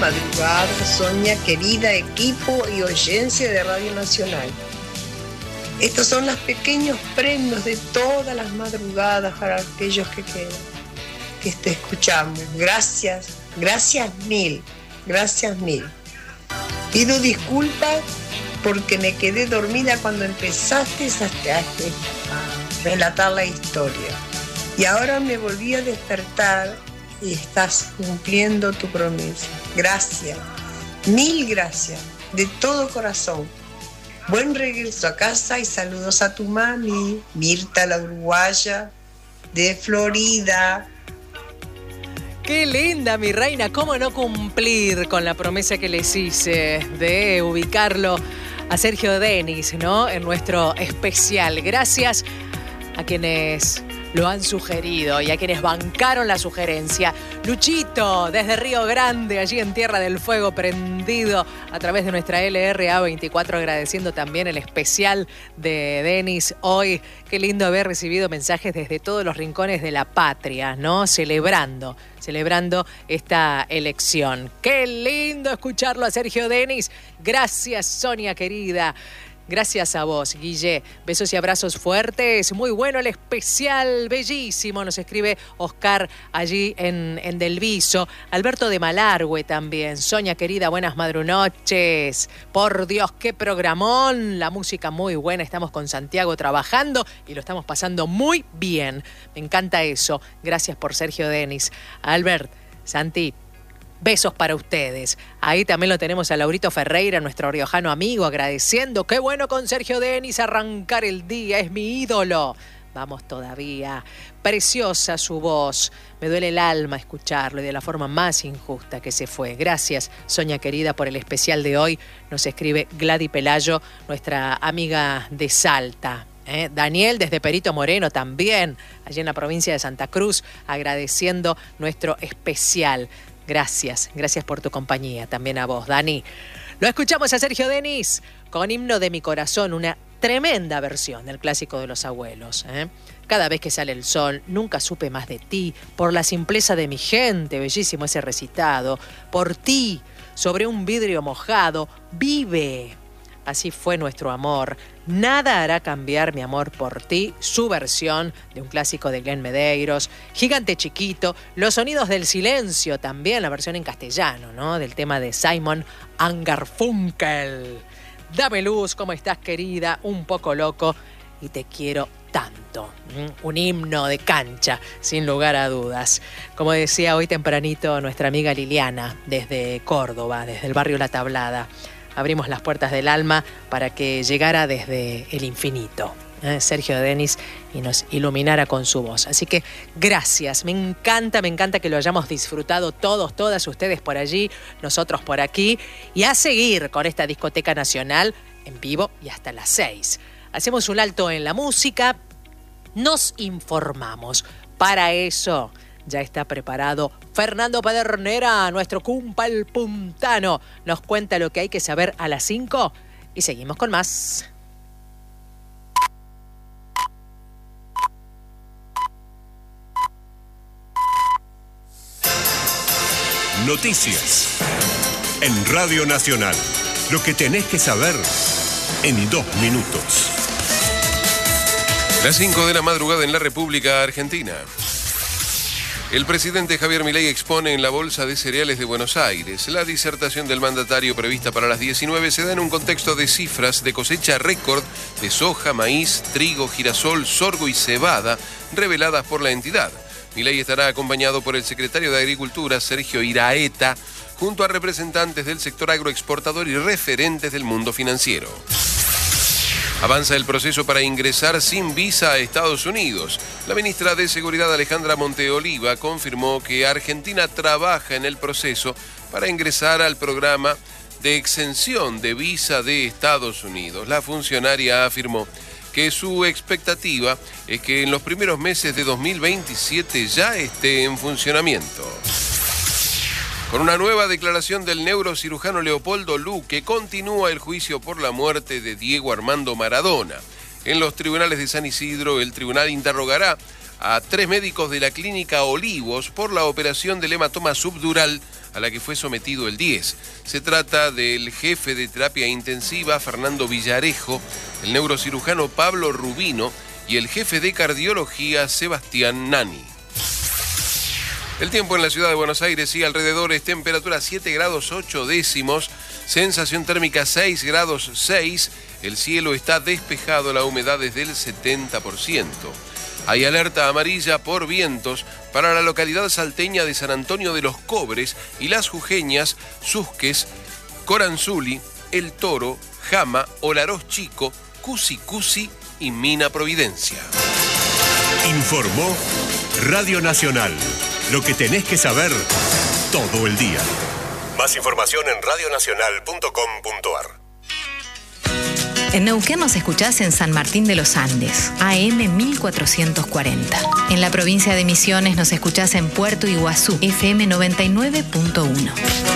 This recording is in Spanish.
madrugada, Sonia, querida equipo y oyencia de Radio Nacional. Estos son los pequeños premios de todas las madrugadas para aquellos que quedan, que te escuchamos. Gracias, gracias mil. Pido disculpas porque me quedé dormida cuando empezaste a relatar la historia. Y ahora me volví a despertar y estás cumpliendo tu promesa. Gracias, mil gracias, de todo corazón. Buen regreso a casa y saludos a tu mami, Mirta la uruguaya de Florida. Qué linda, mi reina. ¿Cómo no cumplir con la promesa que les hice de ubicarlo a Sergio Denis, ¿no? En nuestro especial. Gracias a quienes lo han sugerido y a quienes bancaron la sugerencia. Luchito, desde Río Grande, allí en Tierra del Fuego, prendido a través de nuestra LRA 24, agradeciendo también el especial de Denis hoy. Qué lindo haber recibido mensajes desde todos los rincones de la patria, ¿no? Celebrando esta elección. Qué lindo escucharlo a Sergio Denis. Gracias, Sonia querida. Gracias a vos, Guille. Besos y abrazos fuertes. Muy bueno el especial, bellísimo. Nos escribe Oscar allí en Del Viso. Alberto de Malargüe también. Sonia querida, buenas madrunoches. Por Dios, qué programón. La música muy buena. Estamos con Santiago trabajando y lo estamos pasando muy bien. Me encanta eso. Gracias por Sergio Denis. Albert, Santi, besos para ustedes. Ahí también lo tenemos a Laurito Ferreira, nuestro riojano amigo, agradeciendo. Qué bueno con Sergio Denis arrancar el día, es mi ídolo. Vamos todavía. Preciosa su voz. Me duele el alma escucharlo y de la forma más injusta que se fue. Gracias, Sonia querida, por el especial de hoy. Nos escribe Gladys Pelayo, nuestra amiga de Salta. Daniel desde Perito Moreno también, allí en la provincia de Santa Cruz, agradeciendo nuestro especial. Gracias por tu compañía, también a vos, Dani. Lo escuchamos a Sergio Denis con Himno de mi corazón, una tremenda versión del clásico de los abuelos. Cada vez que sale el sol, nunca supe más de ti, por la simpleza de mi gente, bellísimo ese recitado, por ti, sobre un vidrio mojado, vive. Así fue nuestro amor. Nada hará cambiar mi amor por ti. Su versión de un clásico de Glenn Medeiros. Gigante chiquito. Los sonidos del silencio también, la versión en castellano, ¿no? Del tema de Simon & Garfunkel. Dame luz, ¿cómo estás, querida? Un poco loco y te quiero tanto. Un himno de cancha, sin lugar a dudas. Como decía hoy tempranito nuestra amiga Liliana, desde Córdoba, desde el barrio La Tablada. Abrimos las puertas del alma para que llegara desde el infinito, Sergio Denis, y nos iluminara con su voz. Así que gracias, me encanta que lo hayamos disfrutado todos, todas ustedes por allí, nosotros por aquí, y a seguir con esta discoteca nacional en vivo y hasta las 6. Hacemos un alto en la música, nos informamos. Para eso ya está preparado Fernando Pedernera, nuestro cumpa el puntano. Nos cuenta lo que hay que saber a las 5 y seguimos con más. Noticias en Radio Nacional. Lo que tenés que saber en 2 minutos. Las 5 de la madrugada en la República Argentina. El presidente Javier Milei expone en la Bolsa de Cereales de Buenos Aires. La disertación del mandatario prevista para las 19 se da en un contexto de cifras de cosecha récord de soja, maíz, trigo, girasol, sorgo y cebada reveladas por la entidad. Milei estará acompañado por el secretario de Agricultura, Sergio Iraeta, junto a representantes del sector agroexportador y referentes del mundo financiero. Avanza el proceso para ingresar sin visa a Estados Unidos. La ministra de Seguridad, Alejandra Monteoliva, confirmó que Argentina trabaja en el proceso para ingresar al programa de exención de visa de Estados Unidos. La funcionaria afirmó que su expectativa es que en los primeros meses de 2027 ya esté en funcionamiento. Con una nueva declaración del neurocirujano Leopoldo Luque, continúa el juicio por la muerte de Diego Armando Maradona. En los tribunales de San Isidro, el tribunal interrogará a 3 médicos de la clínica Olivos por la operación del hematoma subdural a la que fue sometido el 10. Se trata del jefe de terapia intensiva, Fernando Villarejo, el neurocirujano Pablo Rubino y el jefe de cardiología, Sebastián Nani. El tiempo en la ciudad de Buenos Aires y alrededores: temperatura 7 grados 8 décimos, sensación térmica 6 grados 6, el cielo está despejado, la humedad es del 70%. Hay alerta amarilla por vientos para la localidad salteña de San Antonio de los Cobres y las jujeñas Susques, Coranzuli, El Toro, Jama, Olarós Chico, Cusi y Mina Providencia. Informó Radio Nacional. Lo que tenés que saber todo el día. Más información en radionacional.com.ar. En Neuquén nos escuchás en San Martín de los Andes, AM 1440. En la provincia de Misiones nos escuchás en Puerto Iguazú, FM 99.1.